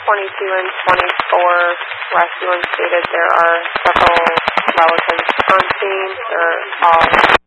22 and 24, rescue and stated there are several relatives on scene. They're all